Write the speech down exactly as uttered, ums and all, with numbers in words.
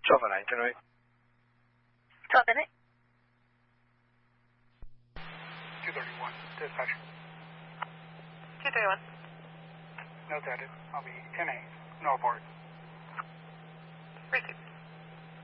twelve oh nine, ten oh eight. twelve oh eight. two thirty-one, dispatch. two thirty-one. Notes added. I'll be ten eight, no abort. Receive.